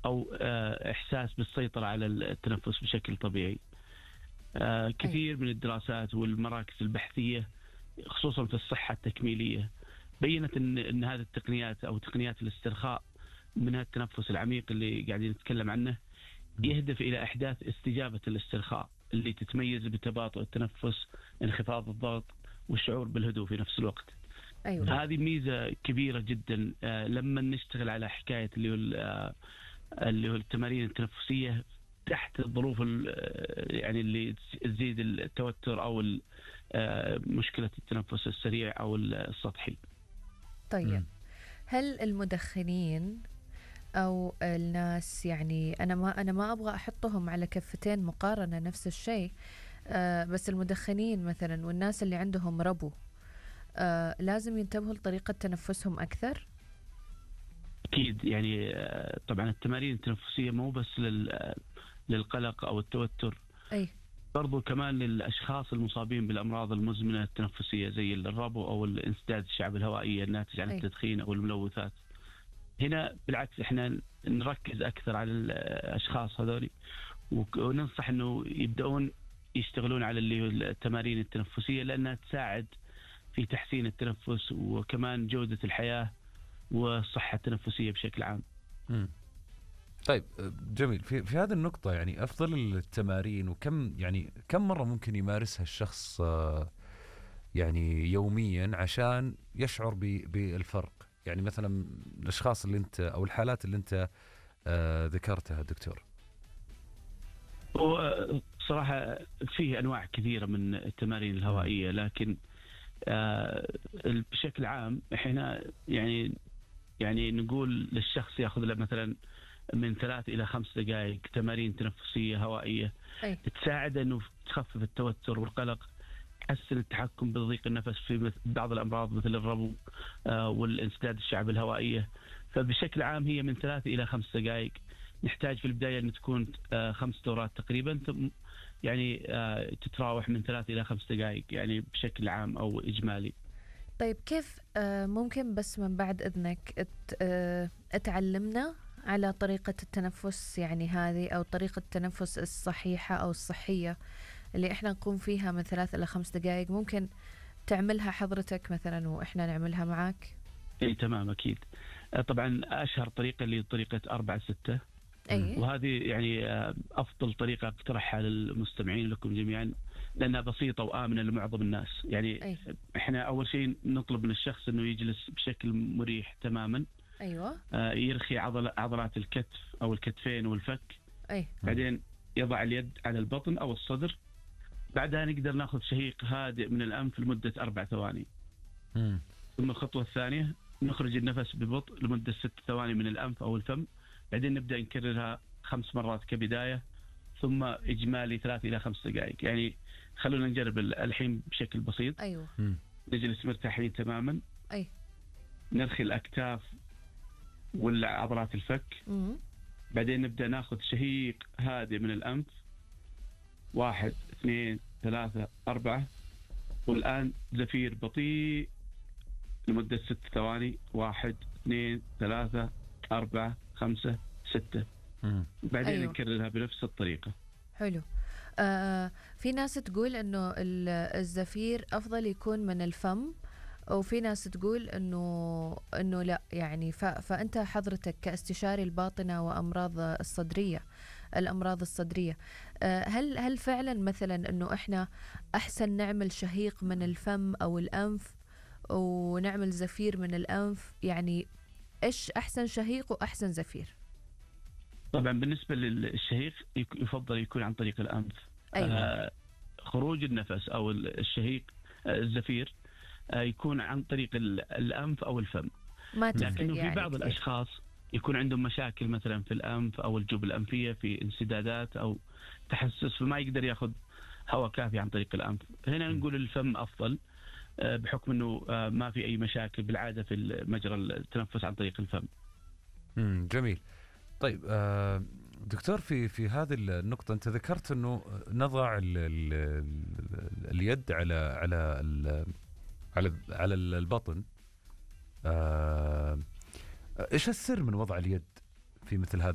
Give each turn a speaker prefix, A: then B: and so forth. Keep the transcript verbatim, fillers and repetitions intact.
A: أو آه، إحساس بالسيطرة على التنفس بشكل طبيعي. آه، كثير من الدراسات والمراكز البحثية خصوصا في الصحة التكميلية بينت أن أن هذه التقنيات أو تقنيات الاسترخاء منها التنفس العميق اللي قاعدين نتكلم عنه يهدف إلى إحداث استجابة الاسترخاء اللي تتميز بتباطؤ التنفس، انخفاض الضغط، والشعور بالهدوء في نفس الوقت.
B: أيوة.
A: هذه ميزة كبيرة جدا آه، لما نشتغل على حكاية اللي هو آه، اللي هو التمارين التنفسية تحت الظروف يعني اللي تزيد التوتر أو مشكلة التنفس السريع أو السطحي.
B: طيب، هل المدخنين أو الناس، يعني أنا ما أنا ما أبغى أحطهم على كفتين مقارنة نفس الشيء، آه بس المدخنين مثلا والناس اللي عندهم ربو آه لازم ينتبهوا لطريقة تنفسهم أكثر؟
A: أكيد، يعني طبعا التمارين التنفسية مو بس للقلق أو التوتر،
B: أي
A: برضو كمان للأشخاص المصابين بالأمراض المزمنة التنفسية زي الربو أو الانسداد الشعب الهوائية الناتج عن التدخين أو الملوثات. هنا بالعكس احنا نركز أكثر على الأشخاص هذولي وننصح أنه يبدأون يشتغلون على اللي التمارين التنفسية لأنها تساعد في تحسين التنفس وكمان جودة الحياة والصحة التنفسية بشكل عام.
C: م. طيب جميل. في في هذه النقطة يعني أفضل التمارين وكم يعني كم مرة ممكن يمارسها الشخص يعني يوميا عشان يشعر بالفرق؟ يعني مثلا الأشخاص اللي أنت أو الحالات اللي أنت ذكرتها دكتور.
A: صراحة فيه أنواع كثيرة من التمارين الهوائية، لكن بشكل عام إحنا يعني يعني نقول للشخص يأخذ له مثلا من ثلاث إلى خمس دقائق تمارين تنفسية هوائية
B: أي.
A: تساعد أنه تخفف التوتر والقلق، تحسن التحكم بضيق النفس في بعض الأمراض مثل الربو والانسداد الشعب الهوائية. فبشكل عام هي من ثلاث إلى خمس دقائق. نحتاج في البداية أن تكون خمس دورات تقريبا، يعني تتراوح من ثلاث إلى خمس دقائق يعني بشكل عام أو إجمالي.
B: طيب كيف ممكن بس من بعد إذنك تعلمنا على طريقة التنفس يعني هذه أو طريقة التنفس الصحيحة أو الصحية اللي إحنا نقوم فيها من ثلاث إلى خمس دقائق، ممكن تعملها حضرتك مثلا وإحنا نعملها معاك؟
A: إيه تمام أكيد. طبعا أشهر طريقة اللي طريقة أربعة ستة،
B: أيه؟
A: وهذه يعني أفضل طريقة أقترحها للمستمعين لكم جميعا لأنها بسيطة وآمنة لمعظم الناس. يعني
B: أيه؟
A: إحنا أول شيء نطلب من الشخص أنه يجلس بشكل مريح تماما.
B: أيوة.
A: آه يرخي عضل عضلات الكتف أو الكتفين والفك.
B: أيه؟
A: بعدين يضع اليد على البطن أو الصدر. بعدها نقدر ناخذ شهيق هادئ من الأنف لمدة أربع ثواني.
C: مم.
A: ثم الخطوة الثانية نخرج النفس ببطء لمدة ست ثواني من الأنف أو الفم. بعدين نبدأ نكررها خمس مرات كبداية، ثم إجمالي ثلاث إلى خمس دقائق. يعني خلونا نجرب الحين بشكل بسيط.
B: أيوة.
A: نجلس مرتاحين تماما.
B: أي.
A: نرخي الأكتاف والعضلات الفك.
B: مم.
A: بعدين نبدأ ناخذ شهيق هادئ من الأنف، واحد اثنين ثلاثة أربعة، والآن زفير بطيء لمدة ست ثواني، واحد اثنين ثلاثة أربعة خمسة ستة. بعدين
B: أيوه.
A: نكررها بنفس الطريقة.
B: حلو. آه في ناس تقول إنه الزفير أفضل يكون من الفم، وفي ناس تقول إنه إنه لا، يعني فأنت حضرتك كاستشاري الباطنة وأمراض الصدرية الأمراض الصدرية آه هل هل فعلا مثلا إنه إحنا أحسن نعمل شهيق من الفم أو الأنف ونعمل زفير من الأنف؟ يعني إيش أحسن شهيق وأحسن زفير؟
A: طبعا بالنسبة للشهيق يفضل يكون عن طريق الأنف.
B: أيوة.
A: آه خروج النفس أو الشهيق آه الزفير آه يكون عن طريق الأنف أو الفم.
B: ما تفرق.
A: لكنه في
B: يعني
A: بعض
B: كتير.
A: الأشخاص يكون عندهم مشاكل مثلا في الأنف أو الجيوب الأنفية، في انسدادات أو تحسس، فما يقدر يأخذ هواء كافي عن طريق الأنف. هنا نقول الفم أفضل بحكم أنه ما في أي مشاكل بالعادة في مجرى التنفس عن طريق الفم.
C: امم جميل. طيب آه دكتور، في في هذه النقطة أنت ذكرت أنه نضع ال ال ال اليد على على ال على على البطن. آه إيش السر من وضع اليد في مثل هذه